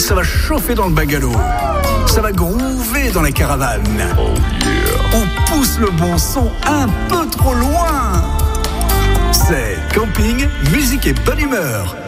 Ça va chauffer dans le bungalow. Ça va groover dans la caravane. On pousse le bon son un peu trop loin. C'est camping, musique et bonne humeur.